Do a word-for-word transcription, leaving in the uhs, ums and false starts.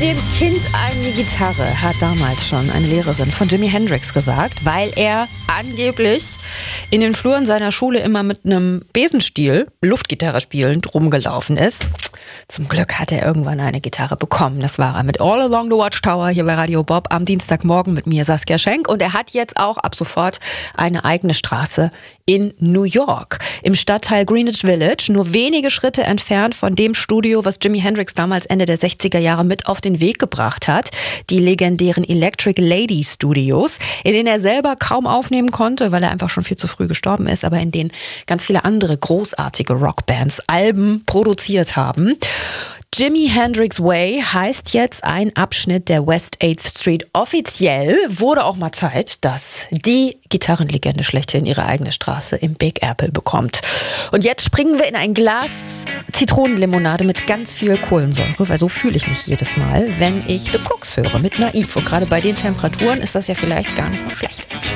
dem Kind eine Gitarre, hat damals schon eine Lehrerin von Jimi Hendrix gesagt, weil er angeblich in den Fluren seiner Schule immer mit einem Besenstiel, Luftgitarre spielend, rumgelaufen ist. Zum Glück hat er irgendwann eine Gitarre bekommen. Das war er mit All Along the Watchtower hier bei Radio Bob am Dienstagmorgen mit mir, Saskia Schenk. Und er hat jetzt auch ab sofort eine eigene Straße in New York, im Stadtteil Greenwich Village, nur wenige Schritte entfernt von dem Studio, was Jimi Hendrix damals Ende der sechziger Jahre mit auf den Weg gebracht hat. Die legendären Electric Lady Studios, in denen er selber kaum aufnehmen konnte, weil er einfach schon viel zu früh gestorben ist, aber in denen ganz viele andere großartige Rockbands Alben produziert haben. Jimi Hendrix Way heißt jetzt ein Abschnitt der West eighth Street. Offiziell wurde auch mal Zeit, dass die Gitarrenlegende schlechthin ihre eigene Straße im Big Apple bekommt. Und jetzt springen wir in ein Glas Zitronenlimonade mit ganz viel Kohlensäure, weil so fühle ich mich jedes Mal, wenn ich The Cooks höre mit Naiv. Und gerade bei den Temperaturen ist das ja vielleicht gar nicht mal schlecht.